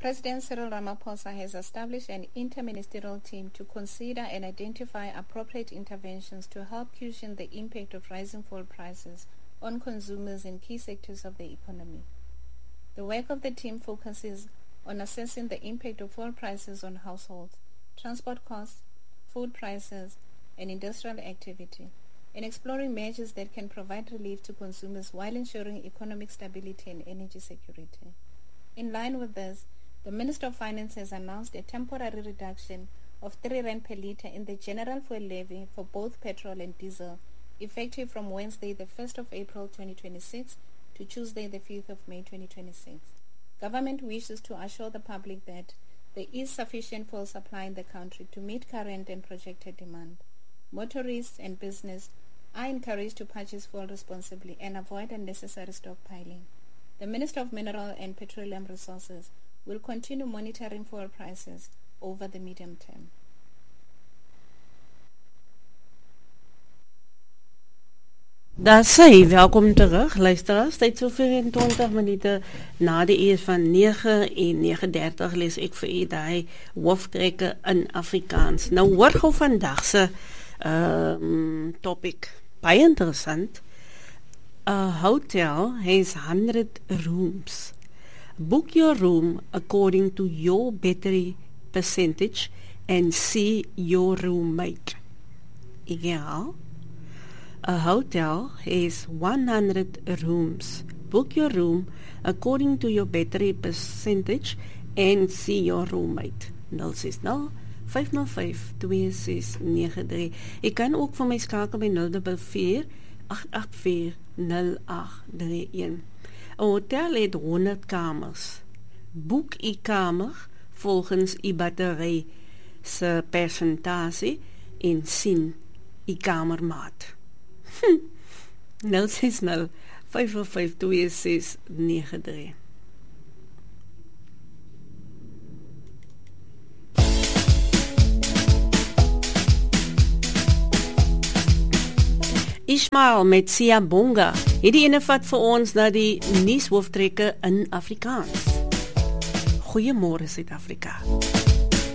President Cyril Ramaphosa has established an interministerial team to consider and identify appropriate interventions to help cushion the impact of rising fuel prices on consumers in key sectors of the economy. The work of the team focuses on assessing the impact of fuel prices on households, transport costs, food prices, and industrial activity, and exploring measures that can provide relief to consumers while ensuring economic stability and energy security. In line with this, the Minister of Finance has announced a temporary reduction of 3 rand per litre in the general fuel levy for both petrol and diesel, effective from Wednesday the 1st of April 2026 to Tuesday the 5th of May 2026. Government wishes to assure the public that there is sufficient fuel supply in the country to meet current and projected demand. Motorists and business are encouraged to purchase fuel responsibly and avoid unnecessary stockpiling. The Minister of Mineral and Petroleum Resources will continue monitoring fuel prices over the medium term. Daar sê, welkom terug, luisteraars, tyd so 24 minute na die uur van 9 en 9:30 lees ek vir u die hooftrekke in Afrikaans. Nou hoor gou vandag se topic, baie interessant. A hotel has 100 rooms. Book your room according to your battery percentage and see your roommate. Ek herhaal. A hotel has 100 rooms. Book your room according to your battery percentage and see your roommate. 060-505-2693. Jy kan ook vir my skakel by 044-884-0831. 'n Hotel het 100 kamers. Boek u kamer volgens u battery se persentasie en sien u kamermaat. 060-505-2693. Ismail met Siyabonga. Hierdie ene vat vir ons na die nuushooftrekke in Afrikaans. Goeiemôre Suid-Afrika.